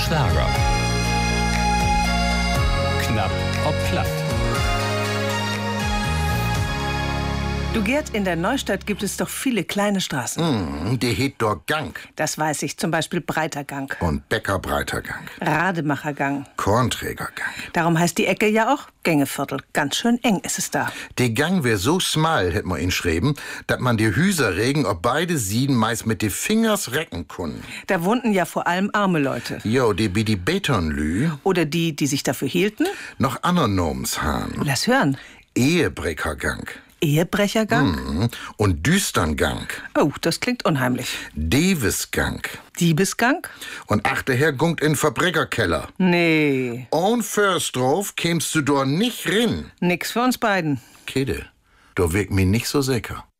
Schlager. Knapp ob platt. Du Gerd, in der Neustadt gibt es doch viele kleine Straßen. Die heet doch Gang. Das weiß ich, zum Beispiel Breiter Gang, Und Bäckerbreiter Gang. Rademacher Gang. Kornträgergang. Darum heißt die Ecke ja auch Gängeviertel. Ganz schön eng ist es da. Die Gang wär so smal, hätt man ihn schreiben, dat man die Hüser regen, ob beide Sieden meist mit de Fingers recken kunnen. Da wohnten ja vor allem arme Leute. Jo, die bi die Betonlü, Oder die, die sich dafür hielten. noch ander Noms han. Lass hören. Ehebrechergang. Ehebrechergang? Und Düsterngang. Oh, das klingt unheimlich. Devisgang. Diebesgang? Und achterher gungt in Verbrecherkeller. Nee, Und first drauf kämst du dort nicht rin. nix für uns beiden. Kede, du wirkt mir nicht so sicher.